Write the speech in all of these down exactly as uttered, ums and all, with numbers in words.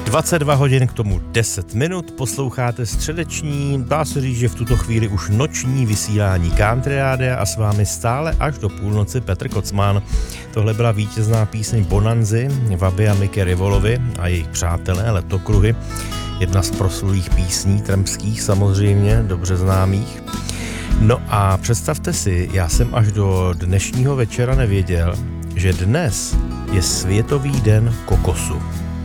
dvacet dva hodin k tomu deset minut, posloucháte středeční, dá se říct, že v tuto chvíli už noční vysílání Country Rádia a s vámi stále až do půlnoci Petr Kocman. Tohle byla vítězná píseň Bonanzy, Vaby a Miky Rivolovi a jejich přátelé Letokruhy. Jedna z proslulých písní trampských, samozřejmě, dobře známých. No a představte si, já jsem až do dnešního večera nevěděl, že dnes je Světový den kokosu.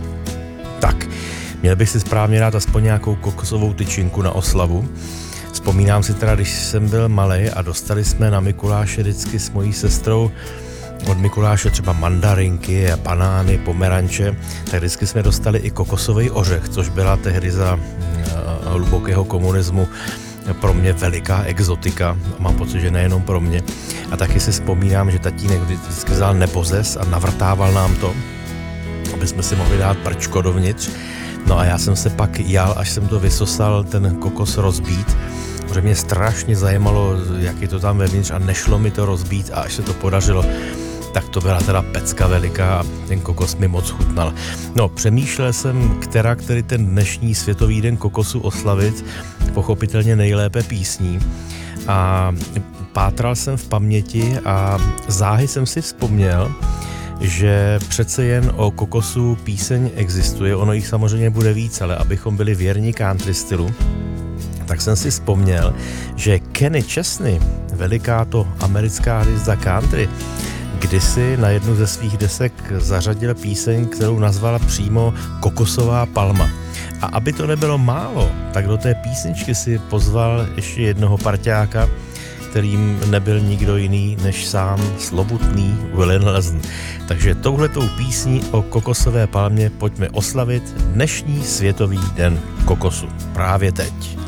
Tak, měl bych si správně dát aspoň nějakou kokosovou tyčinku na oslavu. Vzpomínám si teda, když jsem byl malej a dostali jsme na Mikuláše vždycky s mojí sestrou od Mikuláše třeba mandarinky a banány, pomeranče, tak vždycky jsme dostali i kokosový ořech, což byla tehdy za uh, hlubokého komunismu pro mě veliká exotika, mám pocit, že nejenom pro mě. A taky si vzpomínám, že tatínek vždycky vzal nebozes a navrtával nám to, aby jsme si mohli dát prčko dovnitř. No a já jsem se pak jal, až jsem to vysosal, ten kokos rozbít, protože mě strašně zajímalo, jak je to tam vevnitř a nešlo mi to rozbít a až se to podařilo, tak to byla teda pecka veliká a ten kokos mi moc chutnal. No, přemýšlel jsem, která, který ten dnešní Světový den kokosu oslavit, pochopitelně nejlépe písní. A pátral jsem v paměti a záhy jsem si vzpomněl, že přece jen o kokosu píseň existuje, ono jich samozřejmě bude víc, ale abychom byli věrní country stylu, tak jsem si vzpomněl, že Kenny Chesney, veliká to americká hvězda country, kdysi na jednu ze svých desek zařadil píseň, kterou nazvala přímo Kokosová palma. A aby to nebylo málo, tak do té písničky si pozval ještě jednoho parťáka, kterým nebyl nikdo jiný než sám slobutný Willie Nelson. Takže touhletou písní o kokosové palmě pojďme oslavit dnešní Světový den kokosu. Právě teď.